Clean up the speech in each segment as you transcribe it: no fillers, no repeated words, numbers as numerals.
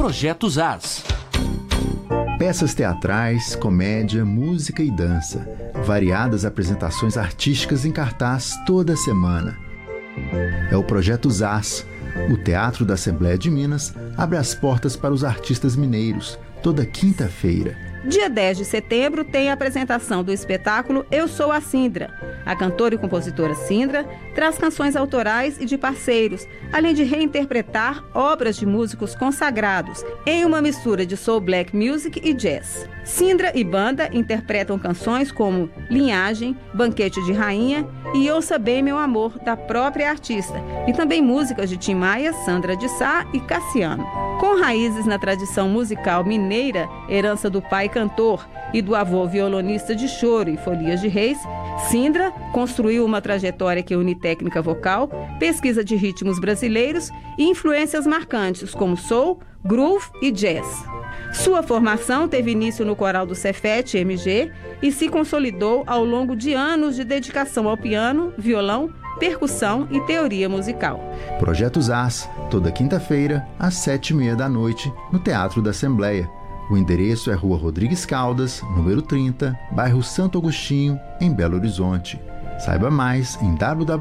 Projetos AS. Peças teatrais, comédia, música e dança. Variadas apresentações artísticas em cartaz toda semana. É o Projetos AS. O Teatro da Assembleia de Minas abre as portas para os artistas mineiros toda quinta-feira. Dia 10 de setembro tem a apresentação do espetáculo Eu Sou a Sindra. A cantora e compositora Sindra traz canções autorais e de parceiros, além de reinterpretar obras de músicos consagrados em uma mistura de soul black music e jazz. Sindra e banda interpretam canções como Linhagem, Banquete de Rainha e Ouça Bem Meu Amor, da própria artista, e também músicas de Tim Maia, Sandra de Sá e Cassiano. Com raízes na tradição musical mineira, herança do pai cantor e do avô violonista de choro e folias de reis, Sindra construiu uma trajetória que une técnica vocal, pesquisa de ritmos brasileiros e influências marcantes como soul, groove e jazz. Sua formação teve início no coral do Cefet MG e se consolidou ao longo de anos de dedicação ao piano, violão, percussão e teoria musical. Projetos AS, toda quinta-feira, às 19h30, no Teatro da Assembleia. O endereço é Rua Rodrigues Caldas, número 30, bairro Santo Agostinho, em Belo Horizonte. Saiba mais em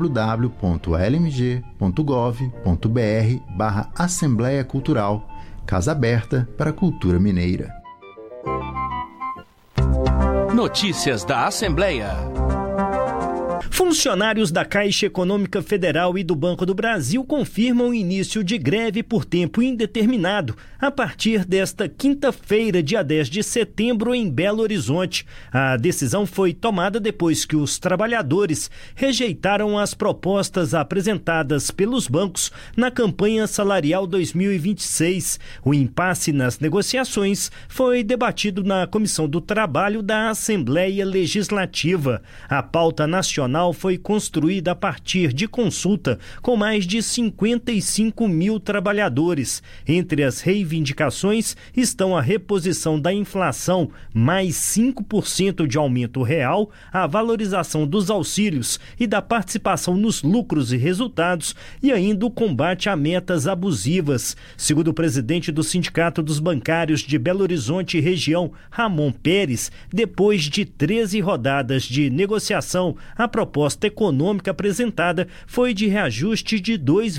www.lmg.gov.br/Assembleia Cultural, Casa Aberta para a Cultura Mineira. Notícias da Assembleia. Funcionários da Caixa Econômica Federal e do Banco do Brasil confirmam o início de greve por tempo indeterminado a partir desta quinta-feira, dia 10 de setembro, em Belo Horizonte. A decisão foi tomada depois que os trabalhadores rejeitaram as propostas apresentadas pelos bancos na campanha salarial 2026. O impasse nas negociações foi debatido na Comissão do Trabalho da Assembleia Legislativa. A pauta nacional foi construída a partir de consulta com mais de 55 mil trabalhadores. Entre as reivindicações estão a reposição da inflação, mais 5% de aumento real, a valorização dos auxílios e da participação nos lucros e resultados e ainda o combate a metas abusivas. Segundo o presidente do Sindicato dos Bancários de Belo Horizonte e região, Ramon Pérez, depois de 13 rodadas de negociação, a proposta econômica apresentada foi de reajuste de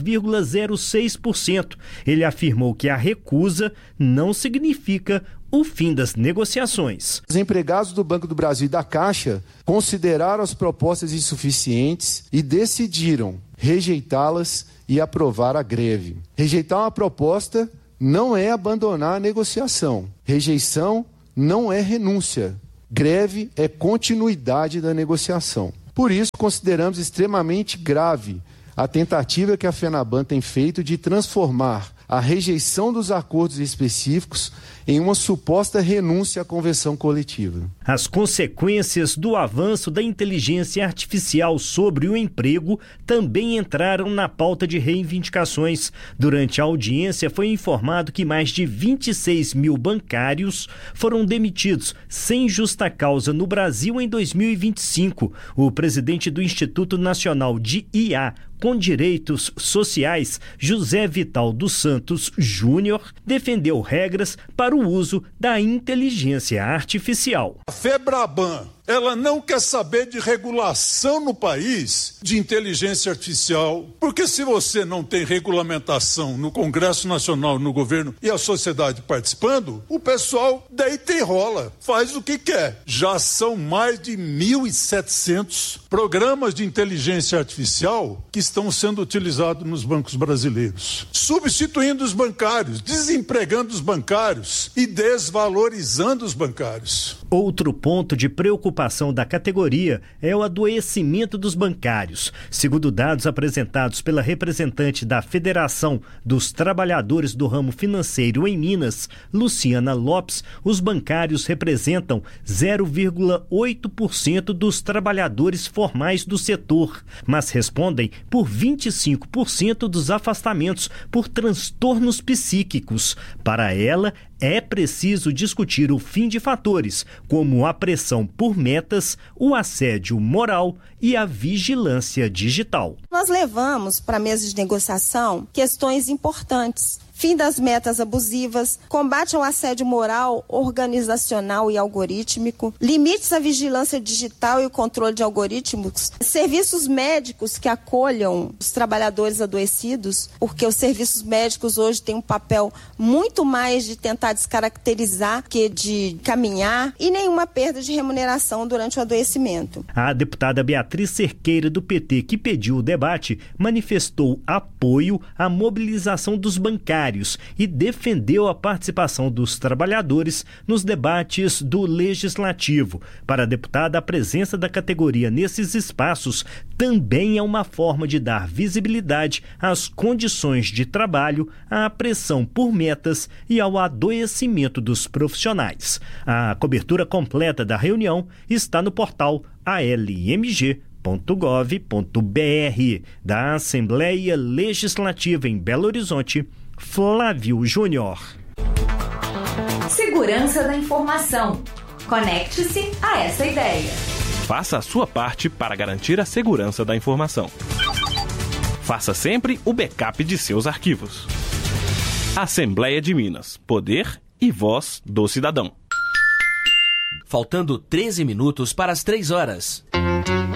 2,06%. Ele afirmou que a recusa não significa o fim das negociações. Os empregados do Banco do Brasil e da Caixa consideraram as propostas insuficientes e decidiram rejeitá-las e aprovar a greve. Rejeitar uma proposta não é abandonar a negociação. Rejeição não é renúncia. Greve é continuidade da negociação. Por isso, consideramos extremamente grave a tentativa que a FENABAN tem feito de transformar a rejeição dos acordos específicos em uma suposta renúncia à convenção coletiva. As consequências do avanço da inteligência artificial sobre o emprego também entraram na pauta de reivindicações. Durante a audiência foi informado que mais de 26 mil bancários foram demitidos sem justa causa no Brasil em 2025. O presidente do Instituto Nacional de IA com Direitos Sociais, José Vital dos Santos Júnior, defendeu regras para o uso da inteligência artificial. A FEBRABAN, ela não quer saber de regulação no país de inteligência artificial, porque se você não tem regulamentação no Congresso Nacional, no governo e a sociedade participando, o pessoal deita e rola, faz o que quer. Já são mais de 1.700 programas de inteligência artificial que estão sendo utilizados nos bancos brasileiros, substituindo os bancários, desempregando os bancários e desvalorizando os bancários. Outro ponto de preocupação da categoria é o adoecimento dos bancários. Segundo dados apresentados pela representante da Federação dos Trabalhadores do Ramo Financeiro em Minas, Luciana Lopes, os bancários representam 0,8% dos trabalhadores formais do setor, mas respondem por 25% dos afastamentos por transtornos psíquicos. Para ela, é preciso discutir o fim de fatores, como a pressão por metas, o assédio moral e a vigilância digital. Nós levamos para a mesa de negociação questões importantes. fim das metas abusivas, combate ao assédio moral, organizacional e algorítmico, limites à vigilância digital e o controle de algoritmos, serviços médicos que acolham os trabalhadores adoecidos, porque os serviços médicos hoje têm um papel muito mais de tentar descaracterizar que de caminhar, e nenhuma perda de remuneração durante o adoecimento. A deputada Beatriz Cerqueira, do PT, que pediu o debate, manifestou apoio à mobilização dos bancários e defendeu a participação dos trabalhadores nos debates do Legislativo. Para a deputada, a presença da categoria nesses espaços também é uma forma de dar visibilidade às condições de trabalho, à pressão por metas e ao adoecimento dos profissionais. A cobertura completa da reunião está no portal almg.gov.br. Da Assembleia Legislativa em Belo Horizonte, Flávio Júnior. Segurança da informação. Conecte-se a essa ideia. Faça a sua parte para garantir a segurança da informação. Faça sempre o backup de seus arquivos. Assembleia de Minas. Poder e voz do cidadão. Faltando 13 minutos para as 3 horas.